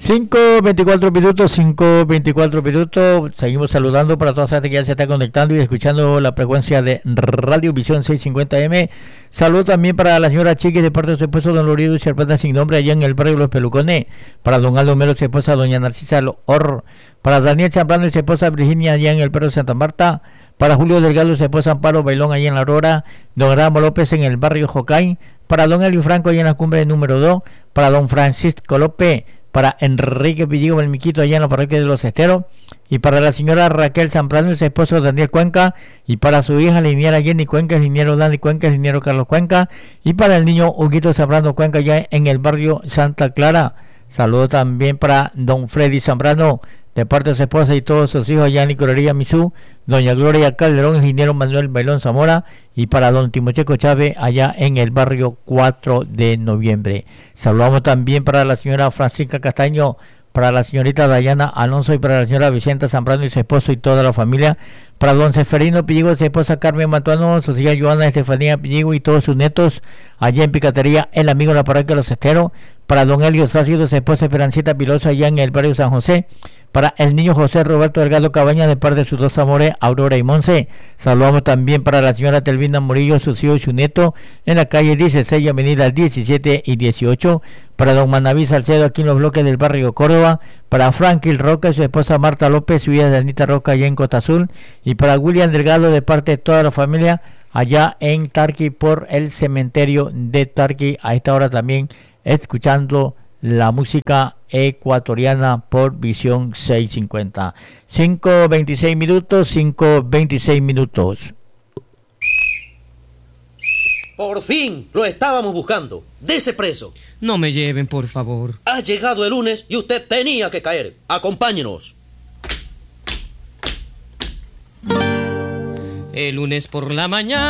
5:24 minutos. Seguimos saludando para toda la gente que ya se está conectando y escuchando la frecuencia de Radio Visión 650M. Saludo también para la señora Chiqui de parte de su esposo don Lorido y Serpenta sin nombre allá en el barrio Los Pelucones. Para don Aldo Melo, su esposa doña Narcisa Or. Para Daniel Zambrano y su esposa Virginia allá en el barrio Santa Marta. Para Julio Delgado y su esposa Amparo Bailón allá en La Aurora. Don Ramo López en el barrio Jocay. Para don Elio Franco allá en la cumbre número 2. Para don Francisco López. Para Enrique Villigo Belmiquito allá en la parroquia de Los Esteros, y para la señora Raquel Zambrano y su esposo Daniel Cuenca, y para su hija la ingeniera Jenny Cuenca, el ingeniero Dani Cuenca, el ingeniero Carlos Cuenca, y para el niño Huguito Zambrano Cuenca allá en el barrio Santa Clara. Saludo también para don Freddy Zambrano de parte de su esposa y todos sus hijos allá en Licorería Misú, doña Gloria Calderón, el ingeniero Manuel Bailón Zamora, y para don Timocheco Chávez allá en el barrio 4 de noviembre. Saludamos también para la señora Francisca Castaño, para la señorita Dayana Alonso y para la señora Vicenta Zambrano y su esposo y toda la familia, para don Seferino Pilligo, su esposa Carmen Matuano, su hija Joana Estefanía Pilligo y todos sus nietos allá en Picatería, el amigo de la parroquia de Los Esteros, para don Elio Sácido, su esposa Esperancita Piloso allá en el barrio San José, para el niño José Roberto Delgado Cabaña de parte de sus dos amores, Aurora y Monse. Saludamos también para la señora Telvina Murillo, sus hijos y su nieto en la calle 16, avenida 17 y 18. Para don Manaví Salcedo aquí en los bloques del barrio Córdoba. Para Franklin Roca y su esposa Marta López, su hija de Anita Roca allá en Costa Azul. Y para William Delgado de parte de toda la familia allá en Tarqui por el cementerio de Tarqui. A esta hora también escuchando la música ecuatoriana por Visión 650. 5:26 minutos. Por fin, lo estábamos buscando. Dese preso. No me lleven, por favor. Ha llegado el lunes y usted tenía que caer. Acompáñenos. El lunes por la mañana.